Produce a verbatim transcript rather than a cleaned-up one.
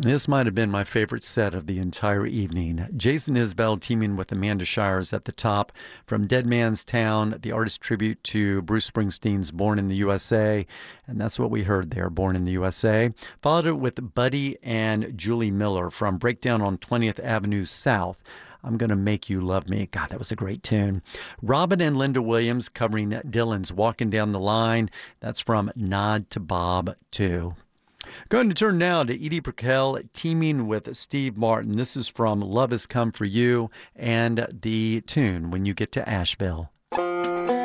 This might have been my favorite set of the entire evening. Jason Isbell teaming with Amanda Shires at the top from Dead Man's Town, the artist tribute to Bruce Springsteen's Born in the U S A. And that's what we heard there, Born in the U S A. Followed it with Buddy and Julie Miller from Breakdown on twentieth Avenue South. I'm Gonna Make You Love Me. God, that was a great tune. Robin and Linda Williams covering Dylan's Walking Down the Line. That's from Nod to Bob two. Going to turn now to Edie Brickell teaming with Steve Martin. This is from Love Has Come For You and the tune When You Get to Asheville.